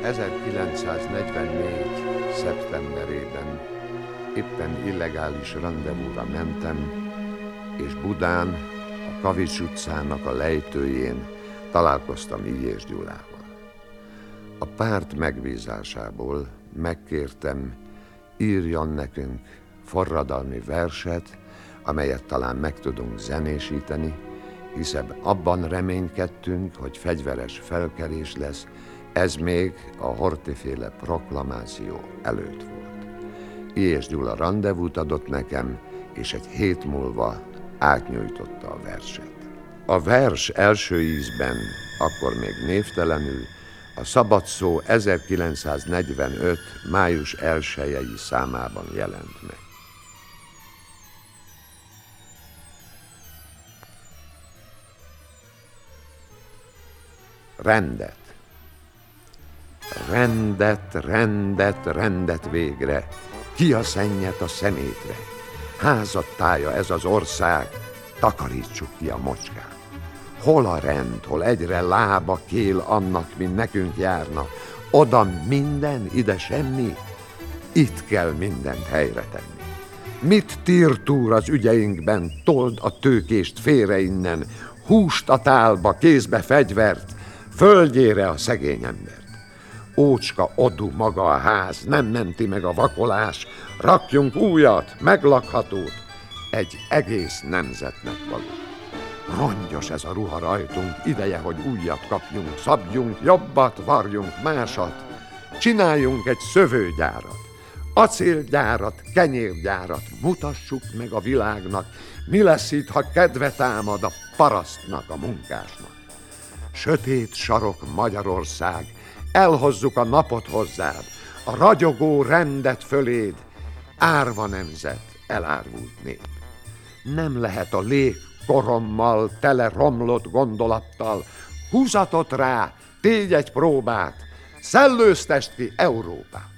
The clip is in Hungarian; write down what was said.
1944. szeptemberében éppen illegális randevúra mentem, és Budán, a Kavics utcának a lejtőjén találkoztam Illyés Gyulával. A párt megbízásából megkértem, írjon nekünk forradalmi verset, amelyet talán meg tudunk zenésíteni, hiszen abban reménykedtünk, hogy fegyveres felkelés lesz. Ez még a Horthy-féle proklamáció előtt volt. Illyés Gyula randevút adott nekem, és egy hét múlva átnyújtotta a verset. A vers első ízben, akkor még névtelenül, a Szabad Szó 1945. május 1-i számában jelent meg. Rendet. Rendet, rendet, rendet végre, ki a szennyet a szemétre. Házat tája ez az ország, takarítsuk ki a mocskát. Hol a rend, hol egyre lába kél annak, mint nekünk járna. Oda minden, ide semmi, itt kell mindent helyre tenni. Mit tirtúr az ügyeinkben, told a tőkést félre innen, húst a tálba, kézbe fegyvert, földjére a szegény embert. Ócska odú maga a ház, nem menti meg a vakolás, rakjunk újat, meglakhatót, egy egész nemzetnek való. Rongyos ez a ruha rajtunk, ideje, hogy újat kapjunk, szabjunk jobbat, varjunk másat, csináljunk egy szövőgyárat, acélgyárat, kenyérgyárat, mutassuk meg a világnak, mi lesz itt, ha kedve támad a parasztnak, a munkásnak. Sötét sarok Magyarország, elhozzuk a napot hozzád, a ragyogó rendet föléd, árva nemzet, elárvult nép. Nem lehet a lég korommal, tele romlott gondolattal, húzatot rá, tégy egy próbát, szellőztest ki Európát.